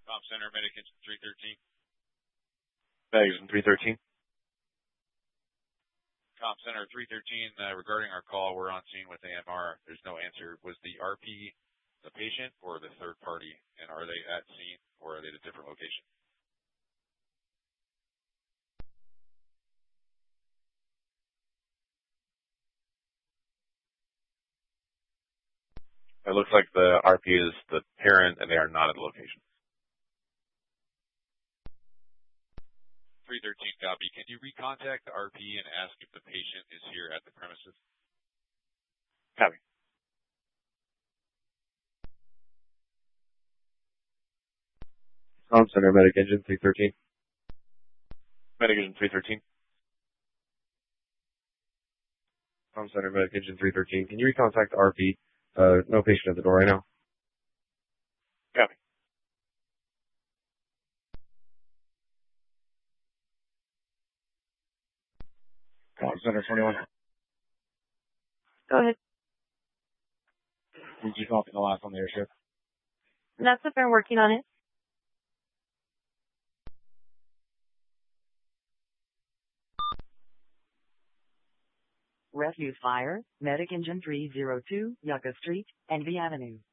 Comm Center, Medic Engine 313. Medic Engine 313. Comm Center 313, regarding our call, we're on scene with AMR. There's no answer. Was the RP the patient or the third party? And are they at scene or are they at a different location? It looks like the RP is the parent and they are not at the location. 313 copy. Can you recontact the RP and ask if the patient is here at the premises? Copy. Comm Center, Medic Engine 313. Medic Engine 313. Comm Center, Medic Engine 313. Can you recontact the RP? No patient at the door right now. Copy. Comm Center 21. Go ahead. Did you copy the last on the airship? That's if they're working on it. Refuse fire, Medic Engine 302, Yucca Street, Envy Avenue.